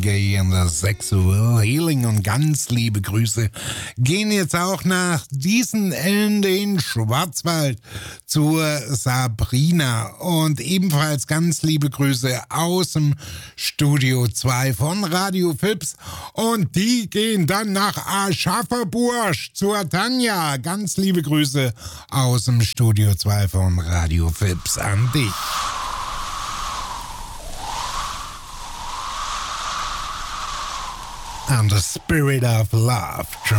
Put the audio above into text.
Gay and the Sexual Healing und ganz liebe Grüße gehen jetzt auch nach Diesen in den Schwarzwald zur Sabrina und ebenfalls ganz liebe Grüße aus dem Studio 2 von Radio Fips und die gehen dann nach Aschaffenburg zur Tanja. Ganz liebe Grüße aus dem Studio 2 von Radio Fips an dich. And the spirit of love.